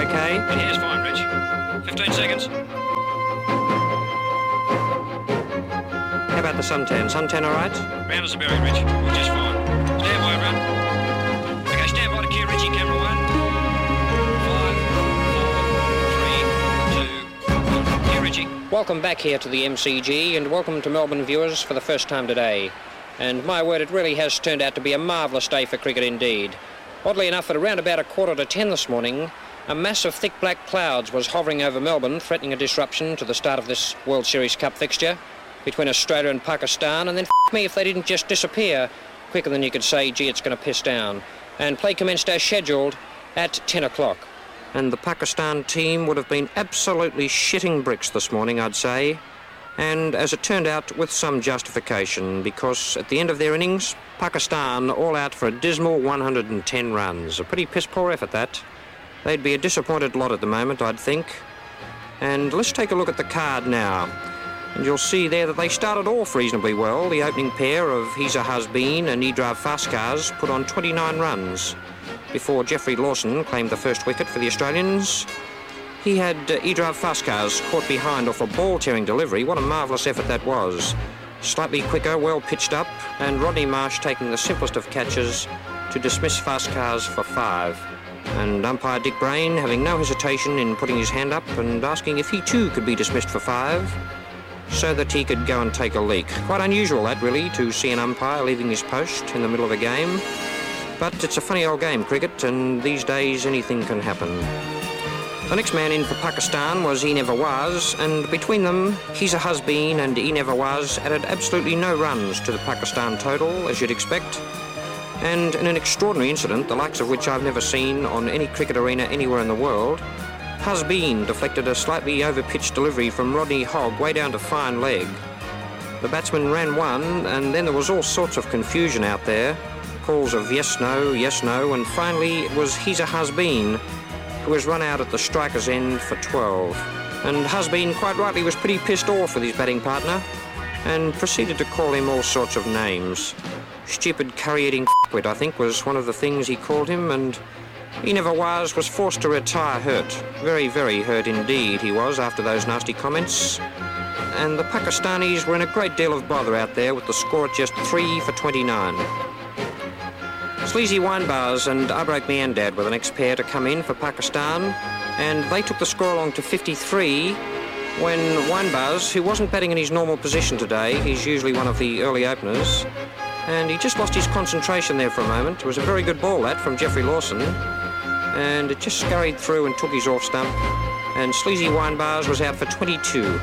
okay? And here's fine, Rich. 15 seconds. How about the suntan? Suntan all right? Round as a berry, Rich. We're just fine. Stand by, run. Okay, stand by to cue Richie, camera 1. 5, 4, 3, 2, 1. Cue Richie. Welcome back here to the MCG, and welcome to Melbourne viewers for the first time today. And my word, it really has turned out to be a marvellous day for cricket indeed. Oddly enough, at around about 10:15 this morning, a mass of thick black clouds was hovering over Melbourne, threatening a disruption to the start of this World Series Cup fixture between Australia and Pakistan, and then me if they didn't just disappear quicker than you could say, gee, it's going to piss down. And play commenced as scheduled at 10 o'clock. And the Pakistan team would have been absolutely shitting bricks this morning, I'd say. And as it turned out, with some justification, because at the end of their innings, Pakistan all out for a dismal 110 runs. A pretty piss-poor effort, that. They'd be a disappointed lot at the moment, I'd think. And let's take a look at the card now. And you'll see there that they started off reasonably well. The opening pair of Hiza Hasbeen and Edrav Fascaz put on 29 runs before Jeffrey Lawson claimed the first wicket for the Australians. He had Edrav Fascaz caught behind off a ball-tearing delivery. What a marvellous effort that was. Slightly quicker, well pitched up, and Rodney Marsh taking the simplest of catches to dismiss Fascaz for 5. And umpire Dick Brain having no hesitation in putting his hand up and asking if he too could be dismissed for 5, so that he could go and take a leak. Quite unusual that, really, to see an umpire leaving his post in the middle of a game. But it's a funny old game, cricket, and these days anything can happen. The next man in for Pakistan was Nawaz, and between them, Hiza Hasbeen and Nawaz added absolutely no runs to the Pakistan total, as you'd expect. And in an extraordinary incident, the likes of which I've never seen on any cricket arena anywhere in the world, Hasbeen deflected a slightly over-pitched delivery from Rodney Hogg way down to fine leg. The batsman ran one, and then there was all sorts of confusion out there. Calls of yes, no, and finally it was Hiza Hasbeen who was run out at the striker's end for 12. And Hasbeen, quite rightly, was pretty pissed off with his batting partner and proceeded to call him all sorts of names. Stupid curry-eating f***wit, I think, was one of the things he called him, and Nawaz was forced to retire hurt. Very, very hurt indeed he was after those nasty comments. And the Pakistanis were in a great deal of bother out there with the score at just 3 for 29. Sleazy Winebars and Abrak Miandad were the next pair to come in for Pakistan, and they took the score along to 53 when Winebars, who wasn't batting in his normal position today, he's usually one of the early openers, and he just lost his concentration there for a moment. It was a very good ball, that, from Jeffrey Lawson, and it just scurried through and took his off stump, and Sleazy Winebars was out for 22.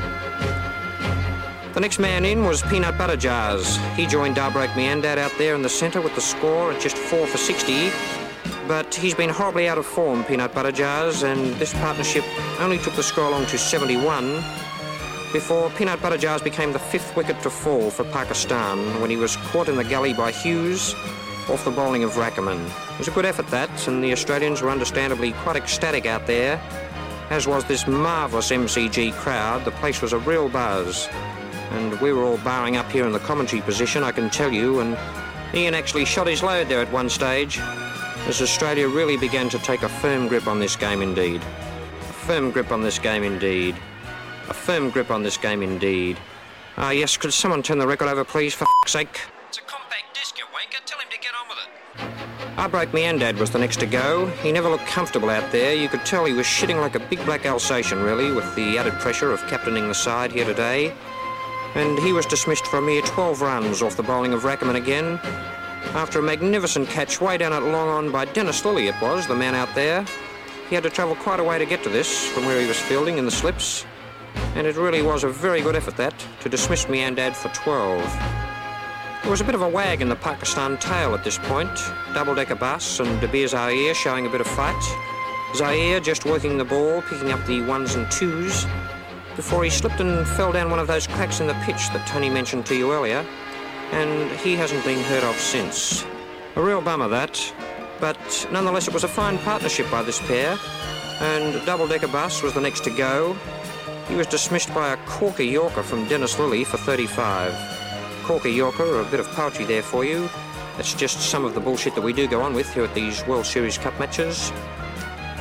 The next man in was Peanut Butter Jars. He joined Abrak Miandad out there in the centre with the score at just 4 for 60, but he's been horribly out of form, Peanut Butter Jars, and this partnership only took the score along to 71 before Peanut Butter Jars became the 5th wicket to fall for Pakistan when he was caught in the gully by Hughes off the bowling of Rackerman. It was a good effort, that, and the Australians were understandably quite ecstatic out there, as was this marvellous MCG crowd. The place was a real buzz, and we were all bowing up here in the commentary position, I can tell you, and Ian actually shot his load there at one stage, as Australia really began to take a firm grip on this game indeed. A firm grip on this game indeed. A firm grip on this game indeed. Ah, yes, could someone turn the record over, please, for f***'s sake? It's a compact disc, you wanker. Tell him to get on with it. Abrak Miandad was the next to go. He never looked comfortable out there. You could tell he was shitting like a big black Alsatian, really, with the added pressure of captaining the side here today. And he was dismissed for a mere 12 runs off the bowling of Rackerman again, after a magnificent catch way down at long on by Dennis Lilly, it was, the man out there. He had to travel quite a way to get to this from where he was fielding in the slips, and it really was a very good effort, that, to dismiss Miandad for 12. There was a bit of a wag in the Pakistan tail at this point. Double-decker Bass and Dabir Zaire showing a bit of fight. Zaire just working the ball, picking up the 1s and 2s, before he slipped and fell down one of those cracks in the pitch that Tony mentioned to you earlier, and he hasn't been heard of since. A real bummer, that, but nonetheless it was a fine partnership by this pair, and Double-decker Bass was the next to go. He was dismissed by a corker Yorker from Dennis Lilly for 35. Corker Yorker, a bit of poetry there for you. That's just some of the bullshit that we do go on with here at these World Series Cup matches.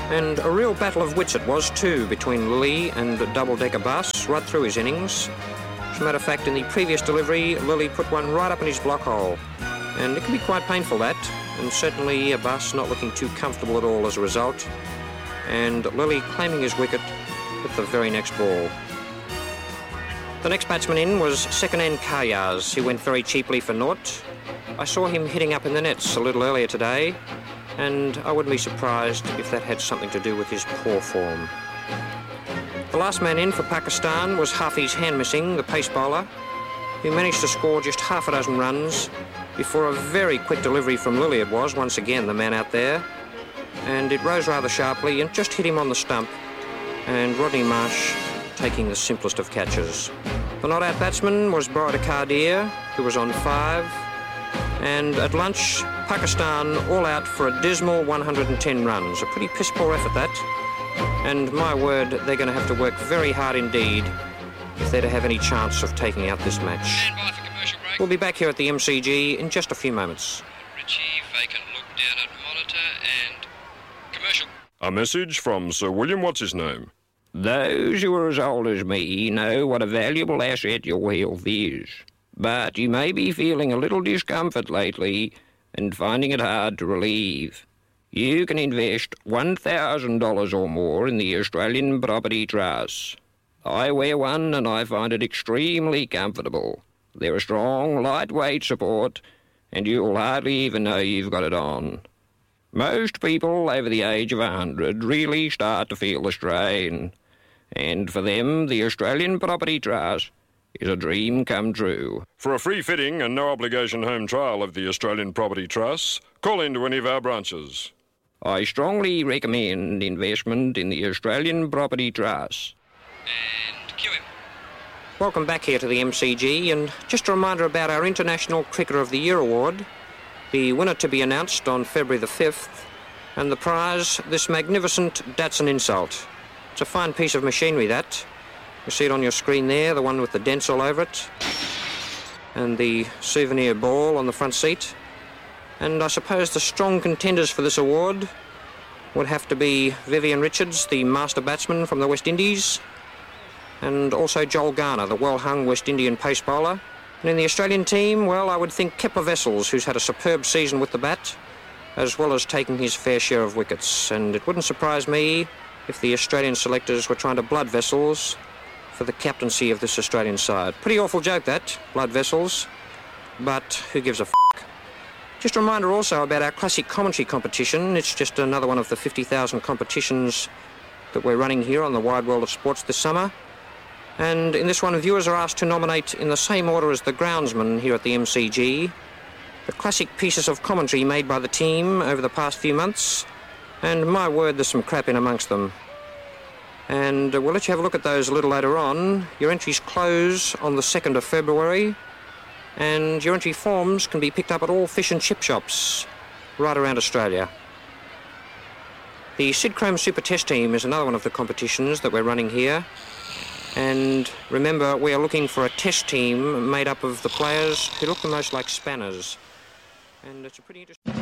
And a real battle of wits it was too between Lilly and Double-Decker Bus right through his innings. As a matter of fact, in the previous delivery, Lilly put one right up in his block hole. And it can be quite painful, that. And certainly Bus not looking too comfortable at all as a result. And Lilly claiming his wicket with the very next ball. The next batsman in was second-hand Kayas, who went very cheaply for naught. I saw him hitting up in the nets a little earlier today, and I wouldn't be surprised if that had something to do with his poor form. The last man in for Pakistan was Hafiz Hand-Missing, the pace bowler, who managed to score just half a dozen runs before a very quick delivery from Lilly it was, once again the man out there, and it rose rather sharply and just hit him on the stump, and Rodney Marsh taking the simplest of catches. The not-out batsman was Borat Kadir, who was on 5, and at lunch, Pakistan all out for a dismal 110 runs. A pretty piss-poor effort, that. And my word, they're going to have to work very hard indeed if they're to have any chance of taking out this match. Stand by for commercial break. We'll be back here at the MCG in just a few moments. Richie, vacant look down at monitor and commercial. A message from Sir William What's-His-Name. Those who are as old as me know what a valuable asset your health is. But you may be feeling a little discomfort lately and finding it hard to relieve. You can invest $1,000 or more in the Australian Property Trust. I wear one and I find it extremely comfortable. They're a strong, lightweight support, and you'll hardly even know you've got it on. Most people over the age of 100 really start to feel the strain, and for them, the Australian Property Trust is a dream come true. For a free fitting and no obligation home trial of the Australian Property Trust, call into any of our branches. I strongly recommend investment in the Australian Property Trust. And cue him. Welcome back here to the MCG, and just a reminder about our International Cricketer of the Year award. The winner to be announced on February the 5th, and the prize, this magnificent Datsun Insult. It's a fine piece of machinery, that. You see it on your screen there, the one with the dents all over it, and the souvenir ball on the front seat. And I suppose the strong contenders for this award would have to be Vivian Richards, the master batsman from the West Indies, and also Joel Garner, the well-hung West Indian pace bowler. And in the Australian team, well, I would think Kepler Wessels, who's had a superb season with the bat, as well as taking his fair share of wickets. And it wouldn't surprise me if the Australian selectors were trying to blood Wessels for the captaincy of this Australian side. Pretty awful joke, that, blood Wessels, but who gives a f***? Just a reminder also about our classic commentary competition. It's just another one of the 50,000 competitions that we're running here on the wide world of sports this summer. And in this one, viewers are asked to nominate, in the same order as the groundsman here at the MCG, the classic pieces of commentary made by the team over the past few months. And my word, there's some crap in amongst them. And we'll let you have a look at those a little later on. Your entries close on the 2nd of February, and your entry forms can be picked up at all fish and chip shops right around Australia. The Sid Chrome Super Test Team is another one of the competitions that we're running here. And remember, we are looking for a test team made up of the players who look the most like spanners. And it's a pretty interesting...